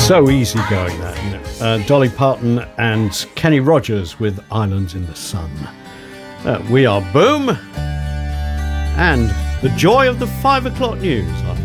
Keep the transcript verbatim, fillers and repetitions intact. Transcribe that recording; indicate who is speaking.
Speaker 1: So easy going, that, you know. Uh, Dolly Parton and Kenny Rogers with Islands in the Sun. Uh, we are Boom, and the joy of the five o'clock news.